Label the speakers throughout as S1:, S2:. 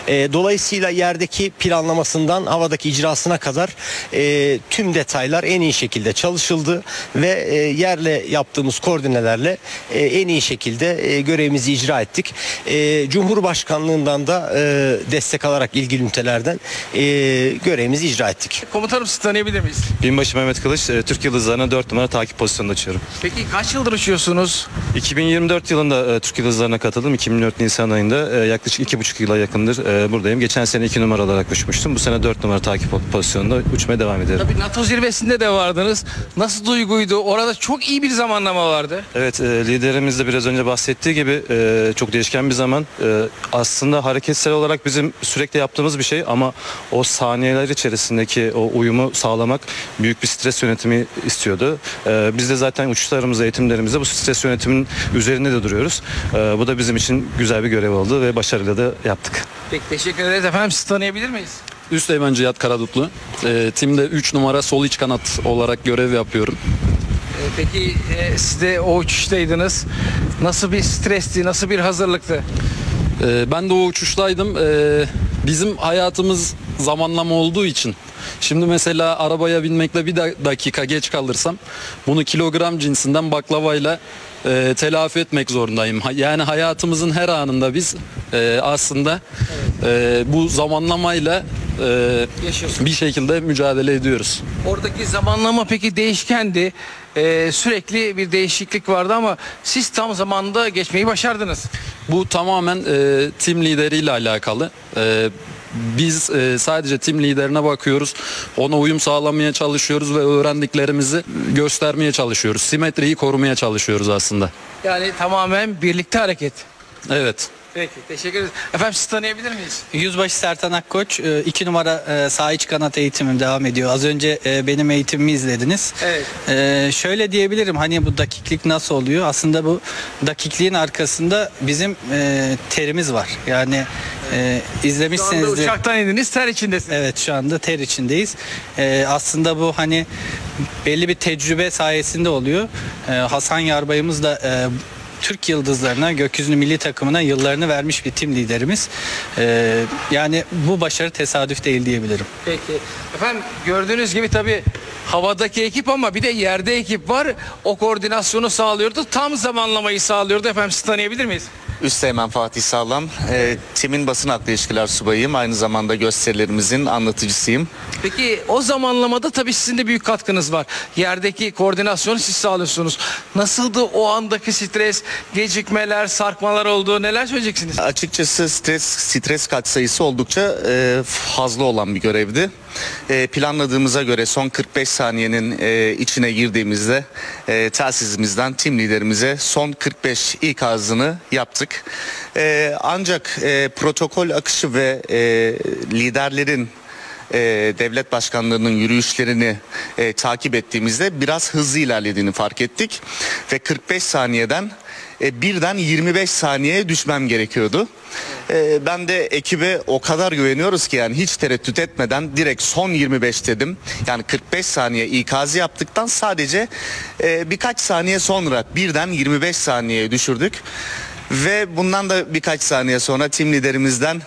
S1: Dolayısıyla yerdeki planlamasından havadaki icrasına kadar tüm detaylar en iyi şekilde çalışıldı ve yerle yaptığımız koordinelerle en iyi şekilde görevimizi icra ettik. Cumhurbaşkanlığından da destek alarak ilgili ünitelerden görevimizi icra ettik.
S2: Komutanım, sizi tanıyabilir miyiz?
S3: Binbaşı Mehmet Kılıç, Türk Yıldızları'na 4 numara takip pozisyonunda uçuyorum.
S2: Peki kaç yıldır uçuyorsunuz?
S3: 2024 yılında Türk Yıldızları'na katıldım. 2024 Nisan ayında yaklaşık 2,5 yıla yakındır buradayım. Geçen sene 2 numara olarak uçmuştum. Bu sene 4 numara takip pozisyonunda uçmaya devam ediyorum.
S2: Tabii NATO zirvesinde de vardınız. Nasıl duyguydu? Orada çok iyi bir zamanlama vardı.
S3: Evet, liderimiz de biraz önce bahsettiği gibi çok değişken bir zaman. Aslında hareketsel olarak bizim sürekli yaptığımız bir şey ama o saniyeler içerisindeki o uyumu sağlamak büyük bir stres yönetimi istiyordu. Biz de zaten uçuşlarımızda, eğitimlerimizde bu stres yönetiminin üzerinde de duruyoruz. Bu da bizim için güzel bir görev oldu ve başarıyla da yaptık.
S2: Peki, teşekkür ederiz efendim. Sizi tanıyabilir miyiz?
S4: Üsteğmen Cihat Karadutlu. Timde 3 numara sol iç kanat olarak görev yapıyorum.
S2: Peki siz de o uçuştaydınız. Nasıl bir stresti, nasıl bir hazırlıktı?
S4: Ben de o uçuştaydım. Bizim hayatımız zamanlama olduğu için. Şimdi mesela arabaya binmekle bir dakika geç kalırsam bunu kilogram cinsinden baklavayla telafi etmek zorundayım. Yani hayatımızın her anında biz aslında bu zamanlamayla bir şekilde mücadele ediyoruz.
S2: Oradaki zamanlama peki değişkendi. Sürekli bir değişiklik vardı ama siz tam zamanında geçmeyi başardınız.
S4: Bu tamamen tim lideriyle alakalı. Biz sadece tim liderine bakıyoruz. Ona uyum sağlamaya çalışıyoruz ve öğrendiklerimizi göstermeye çalışıyoruz. Simetriyi korumaya çalışıyoruz aslında.
S2: Yani tamamen birlikte hareket.
S4: Evet.
S2: Peki, teşekkür ederiz. Efendim, sizi tanıyabilir miyiz?
S5: Yüzbaşı Sertan Akkoç, 2 numara sağ iç kanat eğitimim devam ediyor. Az önce benim eğitimimi izlediniz.
S2: Evet.
S5: Şöyle diyebilirim, hani bu dakiklik nasıl oluyor? Aslında bu dakikliğin arkasında bizim terimiz var. Yani
S2: Şu anda
S5: izlemişsinizdir.
S2: uçaktan indiniz, ter içindesiniz.
S5: Evet, şu anda ter içindeyiz. Aslında bu hani belli bir tecrübe sayesinde oluyor. Hasan Yarbayımız da Türk Yıldızlarına, gökyüzünü milli takımına yıllarını vermiş bir tim liderimiz. Yani bu başarı tesadüf değil diyebilirim.
S2: Peki. Efendim, gördüğünüz gibi tabii havadaki ekip ama bir de yerde ekip var. O koordinasyonu sağlıyordu. Tam zamanlamayı sağlıyordu. Efendim, sizi tanıyabilir miyiz?
S6: Üsteğmen Fatih Sağlam, timin basın aklı ilişkiler subayıyım. Aynı zamanda gösterilerimizin anlatıcısıyım.
S2: Peki o zamanlamada tabii sizin de büyük katkınız var. Yerdeki koordinasyonu siz sağlıyorsunuz. Nasıldı o andaki stres, gecikmeler, sarkmalar oldu? Neler söyleyeceksiniz?
S6: Açıkçası stres katsayısı oldukça fazla olan bir görevdi. Planladığımıza göre son 45 saniyenin içine girdiğimizde telsizimizden tim liderimize son 45 ikazını yaptık. Ancak protokol akışı ve liderlerin devlet başkanlarının yürüyüşlerini takip ettiğimizde biraz hızlı ilerlediğini fark ettik. Ve 45 saniyeden birden 25 saniyeye düşmem gerekiyordu. Ben de ekibe o kadar güveniyoruz ki yani hiç tereddüt etmeden direkt son 25 dedim. Yani 45 saniye ikazı yaptıktan sadece birkaç saniye sonra birden 25 saniyeye düşürdük. Ve bundan da birkaç saniye sonra tim liderimizden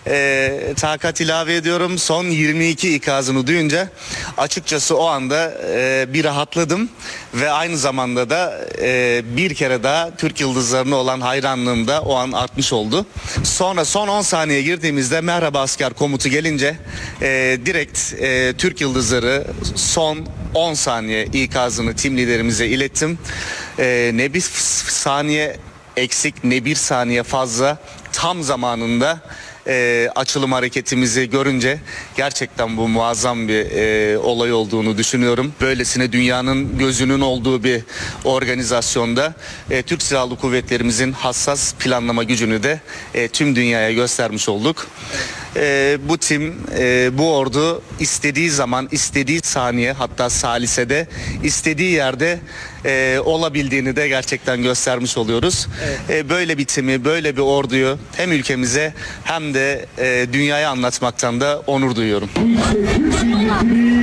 S6: takat ilave ediyorum. Son 22 ikazını duyunca açıkçası o anda bir rahatladım ve aynı zamanda da bir kere daha Türk Yıldızlarına olan hayranlığım da o an artmış oldu. Sonra son 10 saniye girdiğimizde merhaba asker komutu gelince direkt Türk Yıldızları son 10 saniye ikazını tim liderimize ilettim. Ne bir saniye eksik ne bir saniye fazla tam zamanında açılım hareketimizi görünce gerçekten bu muazzam bir olay olduğunu düşünüyorum. Böylesine dünyanın gözünün olduğu bir organizasyonda Türk Silahlı Kuvvetlerimizin hassas planlama gücünü de tüm dünyaya göstermiş olduk. Bu tim, bu ordu istediği zaman, istediği saniye hatta salisede istediği yerde olabildiğini de gerçekten göstermiş oluyoruz. Evet. Böyle bir timi, böyle bir orduyu hem ülkemize hem de dünyaya anlatmaktan da onur duyuyorum.